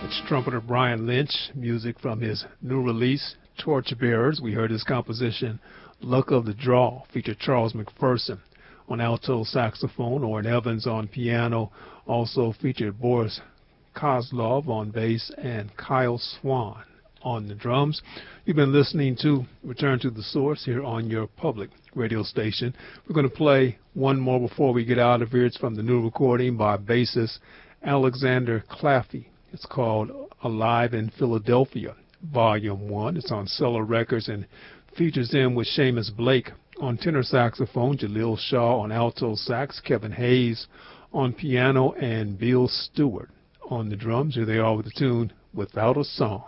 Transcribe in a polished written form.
It's trumpeter Brian Lynch, music from his new release, Torchbearers. We heard his composition, Luck of the Draw, featured Charles McPherson on alto saxophone, Orrin Evans on piano, also featured Boris Kozlov on bass, and Kyle Swan on the drums. You've been listening to Return to the Source here on your public radio station. We're going to play one more before we get out of here. It's from the new recording by bassist Alexander Claffey. It's called Alive in Philadelphia, Volume 1. It's on Cellar Records and features him with Seamus Blake on tenor saxophone, Jaleel Shaw on alto sax, Kevin Hayes on piano, and Bill Stewart on the drums. Here they are with the tune Without a Song.